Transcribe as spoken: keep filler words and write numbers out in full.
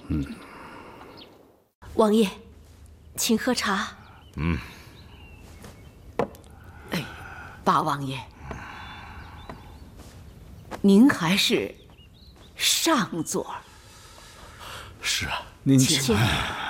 嗯。 王爷，请喝茶。 嗯。 哎，八王爷，您还是上座。 是啊，您请。